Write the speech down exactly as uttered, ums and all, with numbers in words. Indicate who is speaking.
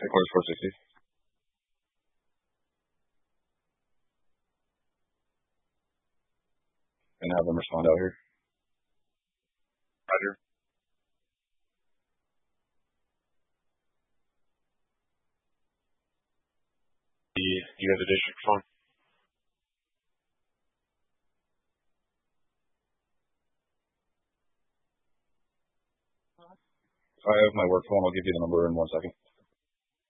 Speaker 1: Headquarters four sixty. And have them respond out here.
Speaker 2: Roger. Do you, you have the district phone?
Speaker 1: I have my work phone. I'll give you the number in one second.